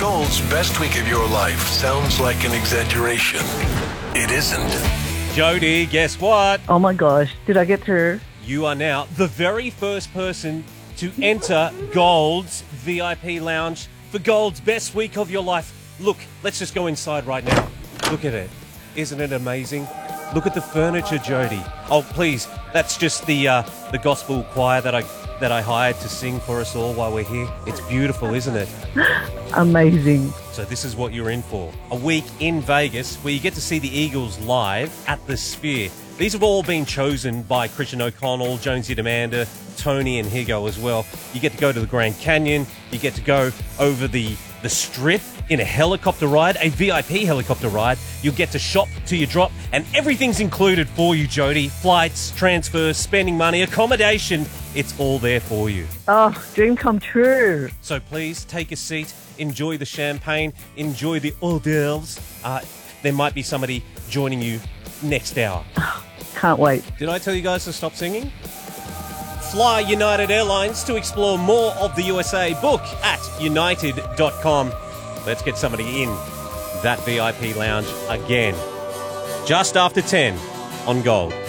Gold's best week of your life sounds like an exaggeration. It isn't. Jody, guess what? Oh my gosh, did I get through? You are now the very first person to enter Gold's VIP lounge for Gold's best week of your life. Look, let's just go inside right now. Look at it. Isn't it amazing? Look at the furniture, Jody. Oh, please, that's just the gospel choir that I hired to sing for us all while we're here. It's beautiful, isn't it? Amazing. So this is what you're in for. A week in Vegas where you get to see the Eagles live at the Sphere. These have all been chosen by Christian O'Connell, Jonesy Demander, Tony and Higo as well. You get to go to the Grand Canyon. You get to go over the Strip in a helicopter ride, a VIP helicopter ride. You'll get to shop till you drop, and everything's included for you, Jody. Flights, transfers, spending money, accommodation. It's all there for you. Oh, dream come true. So please take a seat, enjoy the champagne, enjoy the hors d'oeuvres. There might be somebody joining you next hour. Can't wait. Did I tell you guys to stop singing? Fly United Airlines to explore more of the USA. Book at united.com. Let's get somebody in that VIP lounge again. Just after 10 on Gold.